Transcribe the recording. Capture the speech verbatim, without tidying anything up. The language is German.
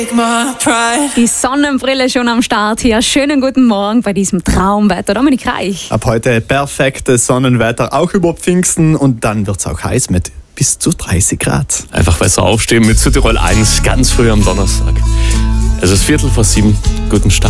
Die Sonnenbrille schon am Start hier. Schönen guten Morgen bei diesem Traumwetter. Dominik Reich. Ab heute perfektes Sonnenwetter, auch über Pfingsten, und dann wird es auch heiß mit bis zu dreißig Grad. Einfach besser aufstehen mit Südtirol eins ganz früh am Donnerstag. Es ist Viertel vor sieben. Guten Start.